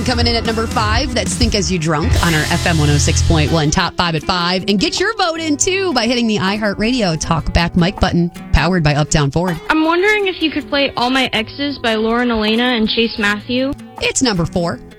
song coming in at number 5. That's Think As You Drunk on our FM 106.1 Top 5 at 5. And get your vote in, too, by hitting the iHeartRadio Talkback mic button, powered by Uptown Ford. I'm wondering if you could play All My Exes by Lauren Elena and Chase Matthew. It's number 4.